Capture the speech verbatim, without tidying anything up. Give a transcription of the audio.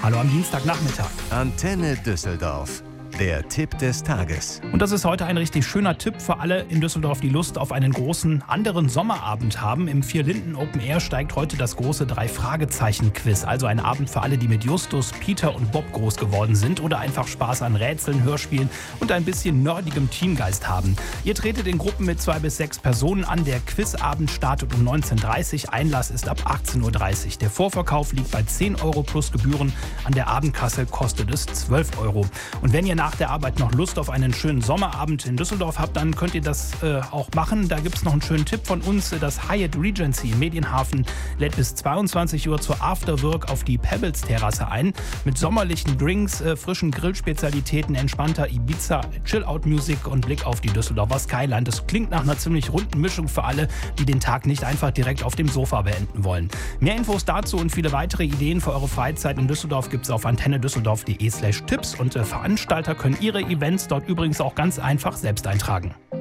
Hallo am Dienstagnachmittag. Antenne Düsseldorf. Der Tipp des Tages. Und das ist heute ein richtig schöner Tipp für alle in Düsseldorf, die Lust auf einen großen anderen Sommerabend haben. Im Vier Linden Open Air steigt heute das große Drei-Fragezeichen-Quiz. Also ein Abend für alle, die mit Justus, Peter und Bob groß geworden sind oder einfach Spaß an Rätseln, Hörspielen und ein bisschen nerdigem Teamgeist haben. Ihr tretet in Gruppen mit zwei bis sechs Personen an. Der Quizabend startet um neunzehn Uhr dreißig. Einlass ist ab achtzehn Uhr dreißig. Der Vorverkauf liegt bei zehn Euro plus Gebühren. An der Abendkasse kostet es zwölf Euro. Und wenn ihr nach der Arbeit noch Lust auf einen schönen Sommerabend in Düsseldorf habt, dann könnt ihr das äh, auch machen. Da gibt es noch einen schönen Tipp von uns. Das Hyatt Regency im Medienhafen lädt bis zweiundzwanzig Uhr zur Afterwork auf die Pebbles-Terrasse ein. Mit sommerlichen Drinks, äh, frischen Grillspezialitäten, entspannter Ibiza, Chill-Out-Musik und Blick auf die Düsseldorfer Skyline. Das klingt nach einer ziemlich runden Mischung für alle, die den Tag nicht einfach direkt auf dem Sofa beenden wollen. Mehr Infos dazu und viele weitere Ideen für eure Freizeit in Düsseldorf gibt es auf antennedüsseldorf punkt de slash Tipps und äh, Veranstalter können ihre Events dort übrigens auch ganz einfach selbst eintragen.